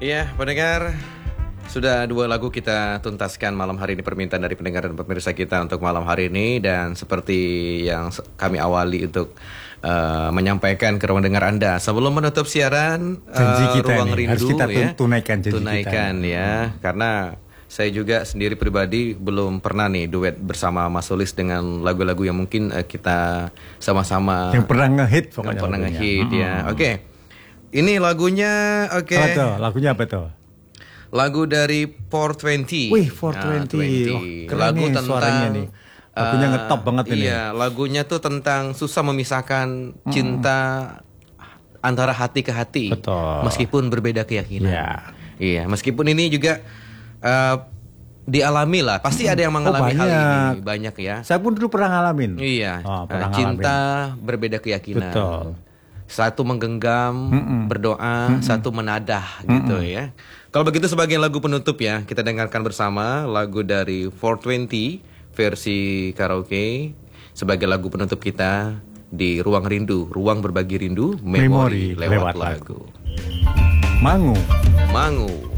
Iya, pendengar, sudah 2 lagu kita tuntaskan malam hari ini, permintaan dari pendengar dan pemirsa kita untuk malam hari ini. Dan seperti yang kami awali untuk menyampaikan ke ruang dengar Anda, sebelum menutup siaran janji kita Ruang ini, Rindu, harus kita ya, tunaikan janji tunaikan kita. Ya, karena saya juga sendiri pribadi belum pernah nih duet bersama Mas Sulis dengan lagu-lagu yang mungkin kita sama-sama yang pernah ngehit yang pokoknya pernah lagunya. ngehit ya. Oke. Ini lagunya Apa tuh? Lagunya apa tuh? Lagu dari 420. Wih, 420. Wah, keren lagu nih tentang suaranya nih. Lagunya ngetop banget ini. Iya, lagunya tuh tentang susah memisahkan cinta antara hati ke hati. Betul. Meskipun berbeda keyakinan. Iya. Iya, meskipun ini juga dialami lah. Pasti ada yang mengalami hal ini, banyak ya. Saya pun dulu pernah ngalamin. Iya. Pernah Cinta berbeda keyakinan. Betul. Satu menggenggam, berdoa, satu menadah gitu ya. Kalau begitu sebagai lagu penutup ya, kita dengarkan bersama lagu dari 420 versi karaoke sebagai lagu penutup kita di Ruang Rindu, ruang berbagi rindu, memori lewat lagu. Mangu. Mangu.